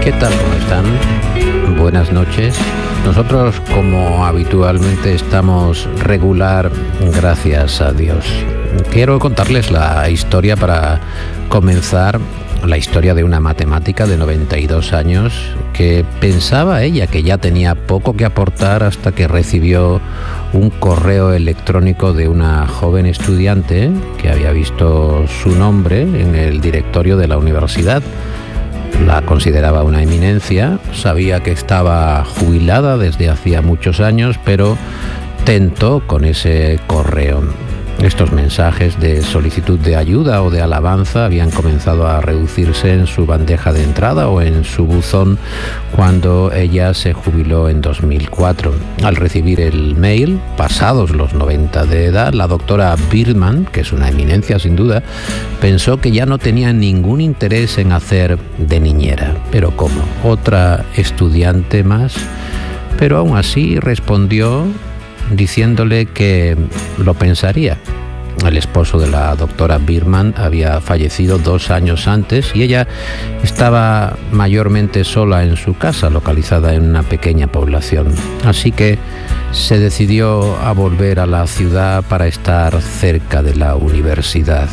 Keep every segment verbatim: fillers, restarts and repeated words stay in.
¿Qué tal? ¿Cómo están? Buenas noches. Nosotros, como habitualmente, estamos regular, gracias a Dios. Quiero contarles la historia para comenzar, la historia de una matemática de noventa y dos años que pensaba ella que ya tenía poco que aportar hasta que recibió un correo electrónico de una joven estudiante que había visto su nombre en el directorio de la universidad. La consideraba una eminencia, sabía que estaba jubilada desde hacía muchos años, pero tentó con ese correo. Estos mensajes de solicitud de ayuda o de alabanza habían comenzado a reducirse en su bandeja de entrada o en su buzón cuando ella se jubiló en dos mil cuatro. Al recibir el mail, pasados los noventa de edad, la doctora Birdman, que es una eminencia sin duda, pensó que ya no tenía ningún interés en hacer de niñera. ¿Pero cómo? ¿Otra estudiante más? Pero aún así respondió diciéndole que lo pensaría. El esposo de la doctora Birdman había fallecido dos años antes y ella estaba mayormente sola en su casa, localizada en una pequeña población. Así que se decidió a volver a la ciudad para estar cerca de la universidad.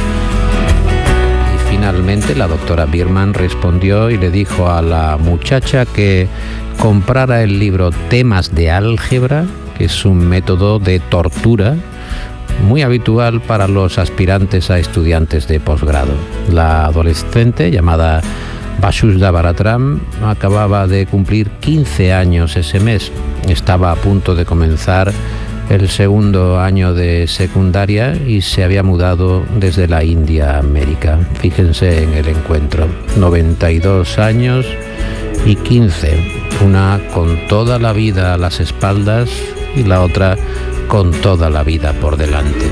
Y finalmente la doctora Birdman respondió y le dijo a la muchacha que comprara el libro Temas de Álgebra, que es un método de tortura muy habitual para los aspirantes a estudiantes de posgrado. La adolescente, llamada Vasudha Bharatram, acababa de cumplir quince años ese mes. Estaba a punto de comenzar el segundo año de secundaria y se había mudado desde la India a América. Fíjense en el encuentro. noventa y dos años y quince. Una con toda la vida a las espaldas y la otra con toda la vida por delante.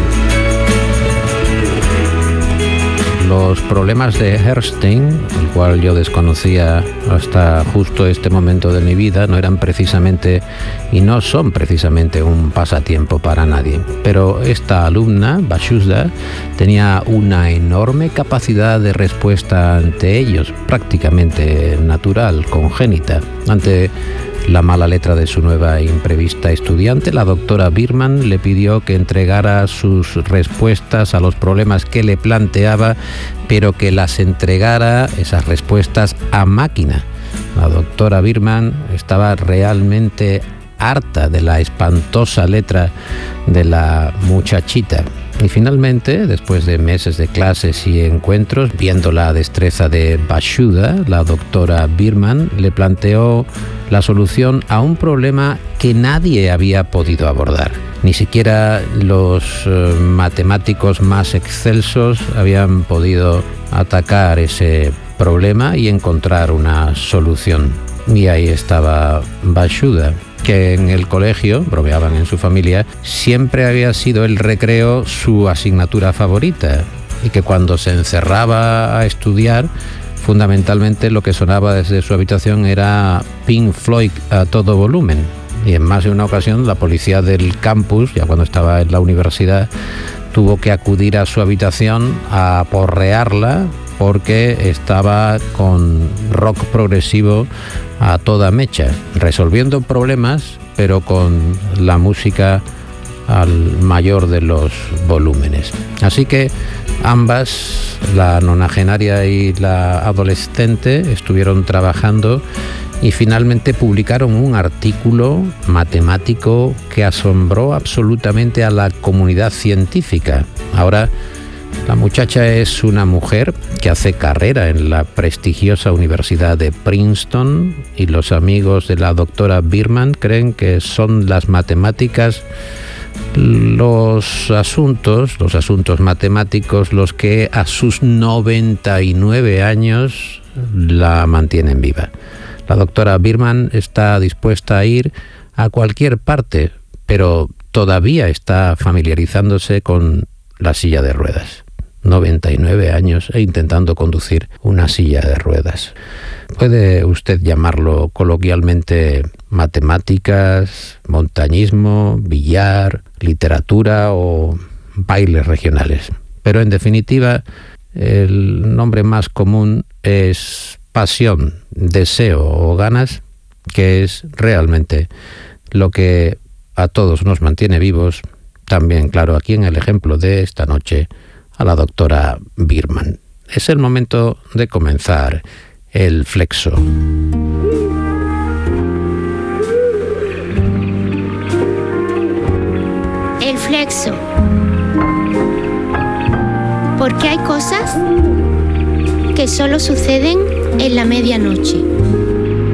Los problemas de Herrstein, el cual yo desconocía hasta justo este momento de mi vida, no eran precisamente y no son precisamente un pasatiempo para nadie. Pero esta alumna, Vasudha, tenía una enorme capacidad de respuesta ante ellos, prácticamente natural, congénita. Ante la mala letra de su nueva e imprevista estudiante, la doctora Birdman le pidió que entregara sus respuestas a los problemas que le planteaba, pero que las entregara, esas respuestas, a máquina. La doctora Birdman estaba realmente harta de la espantosa letra de la muchachita. Y finalmente, después de meses de clases y encuentros, viendo la destreza de Vasudha, la doctora Birdman le planteó la solución a un problema que nadie había podido abordar. Ni siquiera los eh, matemáticos más excelsos habían podido atacar ese problema y encontrar una solución. Y ahí estaba Vasudha, que en el colegio, bromeaban en su familia, siempre había sido el recreo su asignatura favorita y que cuando se encerraba a estudiar, fundamentalmente lo que sonaba desde su habitación era Pink Floyd a todo volumen. Y en más de una ocasión la policía del campus, ya cuando estaba en la universidad, tuvo que acudir a su habitación a aporrearla porque estaba con rock progresivo a toda mecha, resolviendo problemas, pero con la música al mayor de los volúmenes. Así que ambas, la nonagenaria y la adolescente, estuvieron trabajando y finalmente publicaron un artículo matemático que asombró absolutamente a la comunidad científica. Ahora, la muchacha es una mujer que hace carrera en la prestigiosa Universidad de Princeton y los amigos de la doctora Birdman creen que son las matemáticas los asuntos, los asuntos matemáticos los que a sus noventa y nueve años la mantienen viva. La doctora Birdman está dispuesta a ir a cualquier parte, pero todavía está familiarizándose con la silla de ruedas. noventa y nueve años e intentando conducir una silla de ruedas. Puede usted llamarlo coloquialmente matemáticas, montañismo, billar, literatura o bailes regionales. Pero en definitiva, el nombre más común es pasión, deseo o ganas, que es realmente lo que a todos nos mantiene vivos. También, claro, aquí en el ejemplo de esta noche, a la doctora Biermann. Es el momento de comenzar el flexo. El flexo. Porque hay cosas que solo suceden en la medianoche.